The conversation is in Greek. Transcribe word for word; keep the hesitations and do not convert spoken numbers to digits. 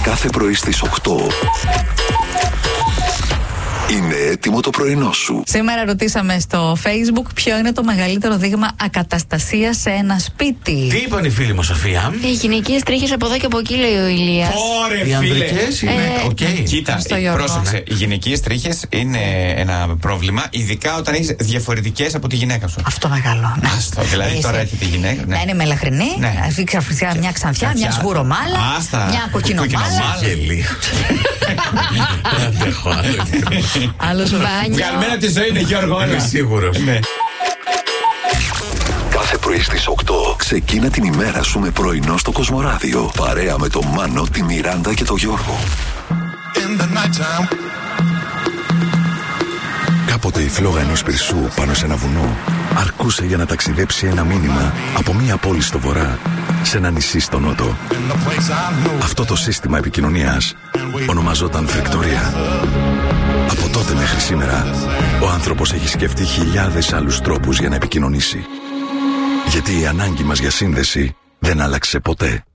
Κάθε πρωί στις οκτώ είναι έτοιμο το πρωινό σου. Σήμερα ρωτήσαμε στο Facebook ποιο είναι το μεγαλύτερο δείγμα ακαταστασίας σε ένα σπίτι. Τι είπαν οι φίλοι μου, Σοφία? Οι γυναικείες τρίχες από εδώ και από εκεί, λέει ο Ηλίας. Ωρε, οι ανδρικές είναι. Ε, Οκ. ναι. Κοίτα, πρόσεξε. Οι γυναικείες τρίχες είναι ένα πρόβλημα, ειδικά όταν έχεις διαφορετικές από τη γυναίκα σου. Αυτό μεγάλο. Ναι. Άστο, δηλαδή Είσαι. τώρα έχει τη γυναίκα. Να είναι μελαχρινή, Ναι. να δείξει ξαφνικά μια ξανθιά, μια σγουρομάλα, Άστα. μια κοκκινομάλα. Γελίο. Δεν αντέχω άλλο. Άλλο βάνιο. Βγαλμένα από τη ζωή είναι, Γιώργο. Είμαι σίγουρος. Ναι. Κάθε πρωί στις οκτώ ξεκίνα την ημέρα σου με πρωινό στο Κοσμοράδιο. Παρέα με τον Μάνο, τη Μιράντα και τον Γιώργο. Κάποτε η φλόγα ενός πυρσού πάνω σε ένα βουνό αρκούσε για να ταξιδέψει ένα μήνυμα από μία πόλη στο βορρά σε ένα νησί στο νότο. Αυτό το σύστημα επικοινωνίας ονομαζόταν φρεκτορία. Από τότε μέχρι σήμερα ο άνθρωπος έχει σκεφτεί χιλιάδες άλλους τρόπους για να επικοινωνήσει. Γιατί η ανάγκη μας για σύνδεση δεν άλλαξε ποτέ.